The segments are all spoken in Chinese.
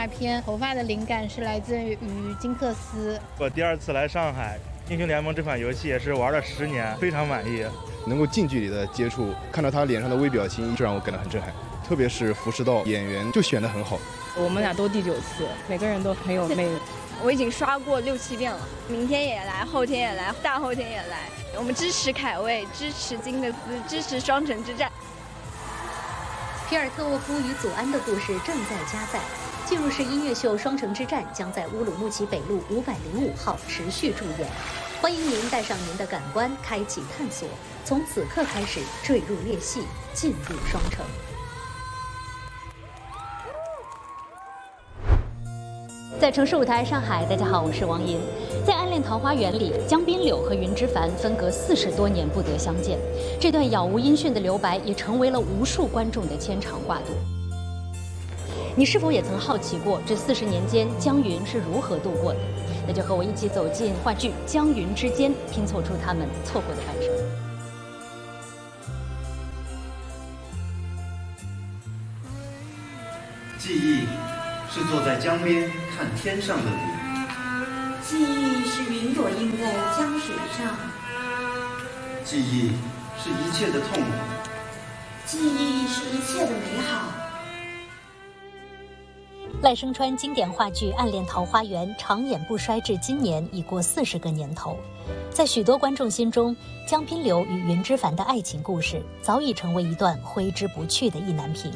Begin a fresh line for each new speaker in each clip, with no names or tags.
片，头发的灵感是来自于金克斯。
我第2次来上海，英雄联盟这款游戏也是玩了10年，非常满意。
能够近距离的接触，看到他脸上的微表情，就让我感到很震撼。特别是浮士道演员就选得很好。
我们俩都第9次，每个人都很有魅力。
我已经刷过6、7遍了，明天也来，后天也来，大后天也来。我们支持凯卫，支持金克斯，支持双城之战。
皮尔特沃夫与祖安的故事正在加载。进入式音乐秀《双城之战》将在乌鲁木齐北路505号持续驻演，欢迎您带上您的感官，开启探索，从此刻开始坠入裂隙，进入双城。在城市舞台上海，大家好，我是王银。在《暗恋桃花源》里，江滨柳和云之凡分隔40多年不得相见，这段杳无音讯的留白也成为了无数观众的牵肠挂肚。你是否也曾好奇过，这40年间江云是如何度过的？那就和我一起走进话剧《江云之间》，拼凑出他们错过的半生。
记忆是坐在江边看天上的云，
记忆是云朵映在江水上，
记忆是一切的痛苦，
记忆是一切的美好。
赖声川经典话剧《暗恋桃花源》长演不衰，至今年已过40个年头。在许多观众心中，江滨柳与云之凡的爱情故事早已成为一段挥之不去的意难平。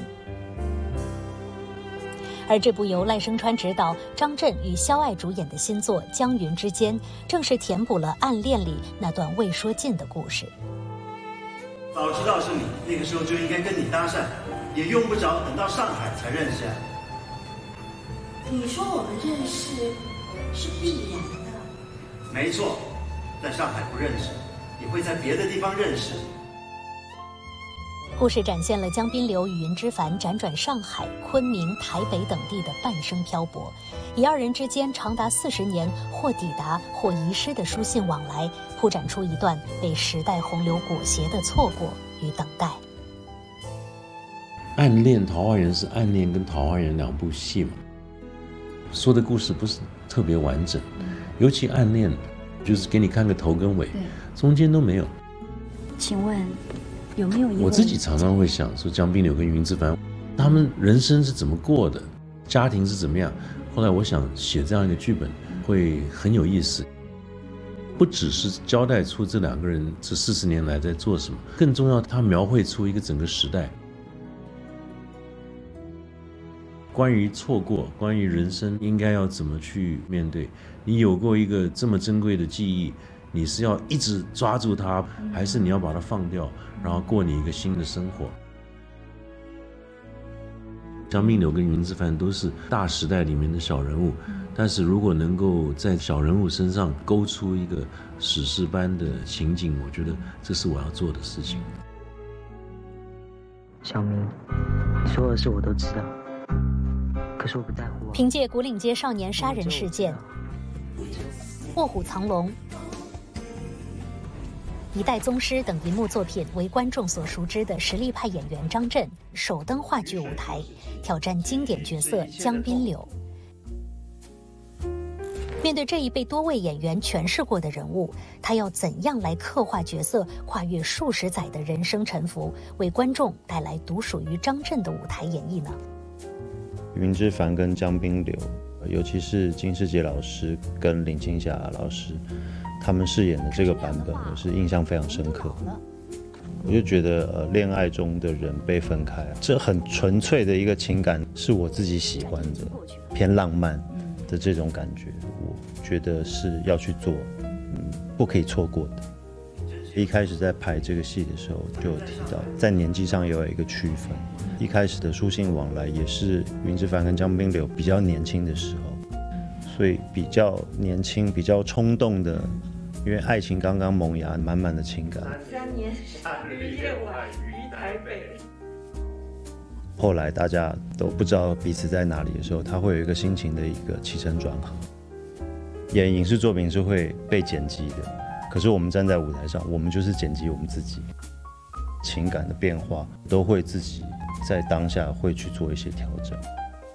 而这部由赖声川执导、张震与肖爱主演的新作《江云之间》，正是填补了暗恋里那段未说尽的故事。
早知道是你，那个时候就应该跟你搭讪，也用不着等到上海才认识啊。
你说我们认识是必然的。
没错，在上海不认识，也会在别的地方认识。
故事展现了江滨柳与云之凡辗转上海、昆明、台北等地的半生漂泊，以2人之间长达40年或抵达或遗失的书信往来，铺展出一段被时代洪流裹挟的错过与等待。
暗恋桃花源是暗恋跟桃花源2部戏嘛，说的故事不是特别完整，尤其暗恋就是给你看个头跟尾，中间都没有。
请问有没有一位？
我自己常常会想说，江滨柳跟云之凡他们人生是怎么过的，家庭是怎么样。后来我想写这样一个剧本会很有意思，不只是交代出这2个人这40年来在做什么，更重要他描绘出一个整个时代，关于错过，关于人生应该要怎么去面对。你有过一个这么珍贵的记忆，你是要一直抓住它，还是你要把它放掉，然后过你一个新的生活？江滨柳跟云之凡都是大时代里面的小人物，但是如果能够在小人物身上勾出一个史诗般的情景，我觉得这是我要做的事情。
小明，所有的事我都知道，可是我不在乎。
凭借古岭街少年杀人事件、卧虎藏龙、一代宗师等银幕作品为观众所熟知的实力派演员张震首登话剧舞台，挑战经典角色江滨柳。面对这一被多位演员诠释过的人物，他要怎样来刻画角色，跨越数十载的人生沉浮，为观众带来独属于张震的舞台演绎呢？
云之凡跟江滨柳，尤其是金世杰老师跟林青霞老师他们饰演的这个版本，我是印象非常深刻。我就觉得恋爱中的人被分开，这很纯粹的一个情感，是我自己喜欢的，偏浪漫的这种感觉，我觉得是要去做，不可以错过的。一开始在排这个戏的时候就有提到，在年纪上也有一个区分。一开始的书信往来也是云之凡跟江滨柳比较年轻的时候，所以比较年轻、比较冲动的，因为爱情刚刚萌芽，满满的情感。
3年夏日夜晚于台北。
后来大家都不知道彼此在哪里的时候，他会有一个心情的一个起承转合。演影视作品是会被剪辑的，可是我们站在舞台上，我们就是剪辑我们自己，情感的变化都会自己在当下会去做一些调整。